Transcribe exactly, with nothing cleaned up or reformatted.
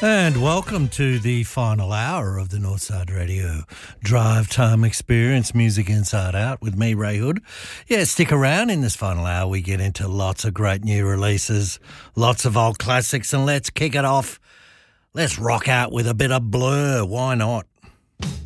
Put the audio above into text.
And welcome to the final hour of the Northside Radio Drive Time Experience, Music Inside Out with me, Ray Hood. Yeah, stick around. In this final hour, we get into lots of great new releases, lots of old classics, and let's kick it off. Let's rock out with a bit of Blur. Why not?